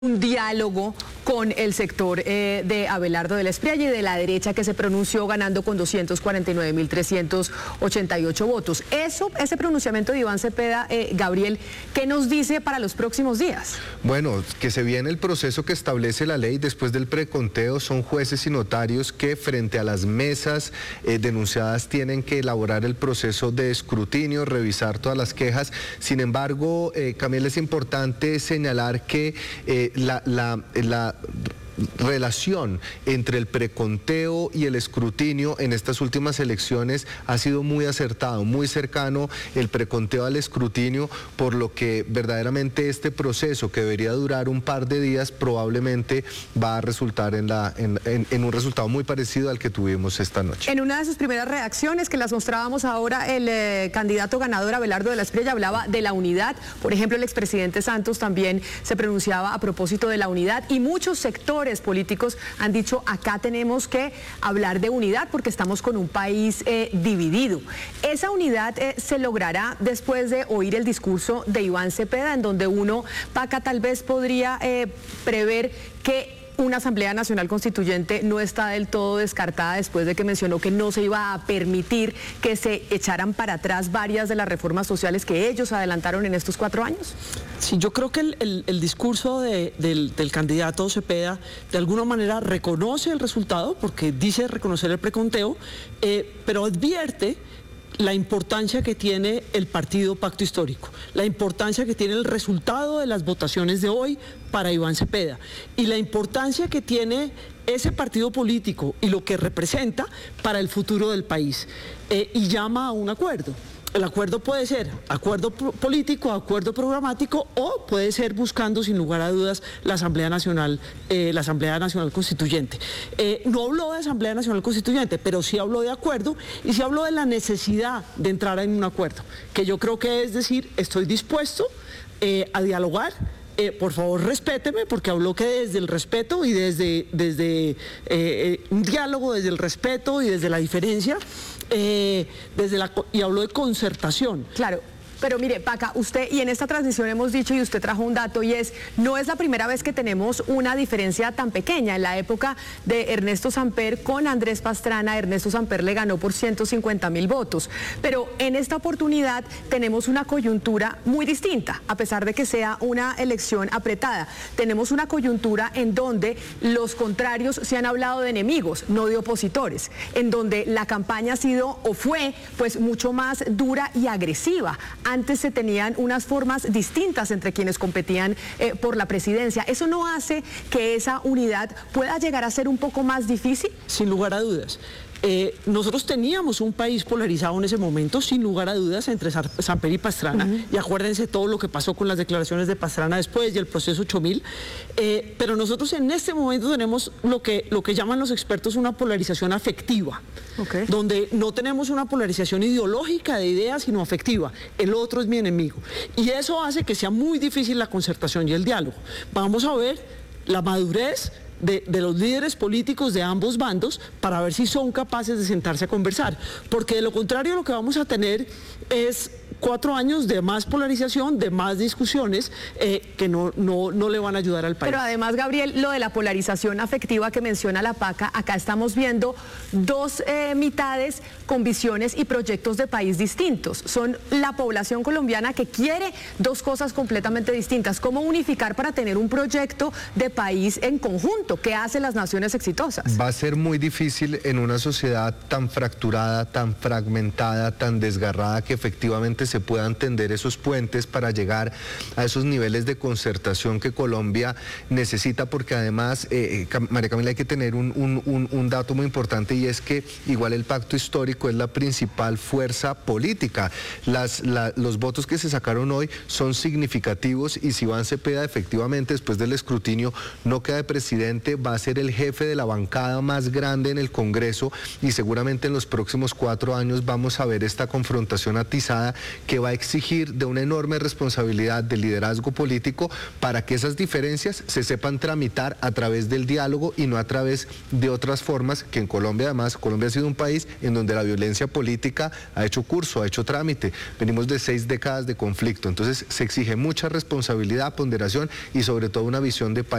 un diálogo con el sector de Abelardo del Espriella y de la derecha, que se pronunció ganando con 249.388 votos. Ese pronunciamiento de Iván Cepeda, Gabriel, ¿qué nos dice para los próximos días? Bueno, que se viene el proceso que establece la ley. Después del preconteo son jueces y notarios que frente a las mesas denunciadas tienen que elaborar el proceso de escrutinio, revisar todas las quejas. Sin embargo, Camila, es importante señalar que la relación entre el preconteo y el escrutinio en estas últimas elecciones ha sido muy acertado, muy cercano el preconteo al escrutinio, por lo que verdaderamente este proceso, que debería durar un par de días, probablemente va a resultar en un resultado muy parecido al que tuvimos esta noche. En una de sus primeras reacciones, que las mostrábamos ahora, el candidato ganador Abelardo del Espriella hablaba de la unidad. Por ejemplo, el expresidente Santos también se pronunciaba a propósito de la unidad, y muchos sectores políticos han dicho: acá tenemos que hablar de unidad porque estamos con un país dividido. Esa unidad se logrará después de oír el discurso de Iván Cepeda, en donde uno, Paca, tal vez podría prever que una Asamblea Nacional Constituyente no está del todo descartada, después de que mencionó que no se iba a permitir que se echaran para atrás varias de las reformas sociales que ellos adelantaron en estos 4 años. Sí, yo creo que el discurso del candidato Cepeda de alguna manera reconoce el resultado, porque dice reconocer el preconteo, pero advierte la importancia que tiene el partido Pacto Histórico, la importancia que tiene el resultado de las votaciones de hoy para Iván Cepeda, y la importancia que tiene ese partido político y lo que representa para el futuro del país, y llama a un acuerdo. El acuerdo puede ser acuerdo político, acuerdo programático, o puede ser buscando sin lugar a dudas la Asamblea Nacional Constituyente. No habló de Asamblea Nacional Constituyente, pero sí habló de acuerdo, y sí habló de la necesidad de entrar en un acuerdo, que yo creo que es decir: estoy dispuesto a dialogar. Por favor, respéteme, porque habló que desde el respeto y desde un diálogo, desde el respeto y desde la diferencia, y habló de concertación. Claro. Pero mire, Paca, usted, y en esta transmisión hemos dicho, y usted trajo un dato, y es: no es la primera vez que tenemos una diferencia tan pequeña. En la época de Ernesto Samper con Andrés Pastrana, Ernesto Samper le ganó por 150.000 votos. Pero en esta oportunidad tenemos una coyuntura muy distinta, a pesar de que sea una elección apretada. Tenemos una coyuntura en donde los contrarios se han hablado de enemigos, no de opositores, en donde la campaña ha sido, o fue, pues mucho más dura y agresiva. Antes se tenían unas formas distintas entre quienes competían por la presidencia. ¿Eso no hace que esa unidad pueda llegar a ser un poco más difícil? Sin lugar a dudas. Nosotros teníamos un país polarizado en ese momento, sin lugar a dudas, entre Samper y Pastrana, y acuérdense todo lo que pasó con las declaraciones de Pastrana después y el proceso 8000, pero nosotros en este momento tenemos lo que llaman los expertos una polarización afectiva, donde no tenemos una polarización ideológica de ideas, sino afectiva. El otro es mi enemigo, y eso hace que sea muy difícil la concertación y el diálogo. Vamos a ver la madurez de los líderes políticos de ambos bandos para ver si son capaces de sentarse a conversar, porque de lo contrario lo que vamos a tener es 4 años de más polarización, de más discusiones que no le van a ayudar al país. Pero además, Gabriel, lo de la polarización afectiva que menciona la Paca, acá estamos viendo dos mitades con visiones y proyectos de país distintos. Son la población colombiana que quiere dos cosas completamente distintas. ¿Cómo unificar para tener un proyecto de país en conjunto? ¿Qué hacen las naciones exitosas? Va a ser muy difícil en una sociedad tan fracturada, tan fragmentada, tan desgarrada, que efectivamente se puedan tender esos puentes para llegar a esos niveles de concertación que Colombia necesita, porque además, María Camila, hay que tener un dato muy importante, y es que igual el Pacto Histórico es la principal fuerza política. Los votos que se sacaron hoy son significativos, y si Iván Cepeda efectivamente después del escrutinio no queda de presidente, va a ser el jefe de la bancada más grande en el Congreso, y seguramente en los próximos 4 años vamos a ver esta confrontación atizada que va a exigir de una enorme responsabilidad del liderazgo político para que esas diferencias se sepan tramitar a través del diálogo y no a través de otras formas que en Colombia, además, Colombia ha sido un país en donde la violencia política ha hecho curso, ha hecho trámite. Venimos de 6 décadas de conflicto, entonces se exige mucha responsabilidad, ponderación y sobre todo una visión de país.